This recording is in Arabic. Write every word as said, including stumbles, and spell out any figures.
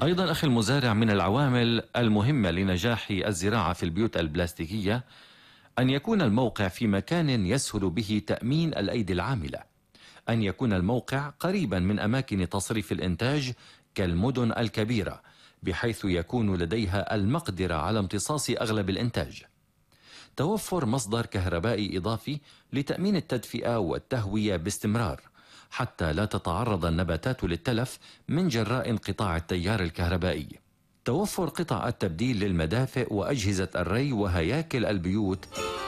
أيضا أخي المزارع، من العوامل المهمة لنجاح الزراعة في البيوت البلاستيكية أن يكون الموقع في مكان يسهل به تأمين الأيدي العاملة، أن يكون الموقع قريبا من أماكن تصريف الإنتاج كالمدن الكبيرة، بحيث يكون لديها المقدرة على امتصاص أغلب الإنتاج. توفر مصدر كهربائي إضافي لتأمين التدفئة والتهوية باستمرار، حتى لا تتعرض النباتات للتلف من جراء انقطاع التيار الكهربائي. توفر قطع التبديل للمدافئ وأجهزة الري وهياكل البيوت